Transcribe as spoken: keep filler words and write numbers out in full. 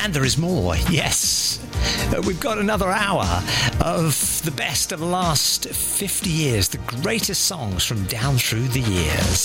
And there is more, yes. Uh, we've got another hour of the best of the last fifty years, the greatest songs from down through the years.